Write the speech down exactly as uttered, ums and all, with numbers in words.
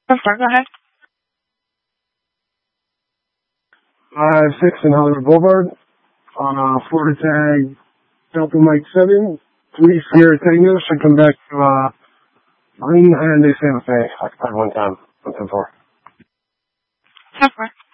That's fine, go ahead. five six in Hollywood Boulevard on uh, Florida tag Delta Mike seven. Three Sierra Tango should come back to uh, Marine Hyundai Santa Fe. Occupied one time, one ten four. That's fine.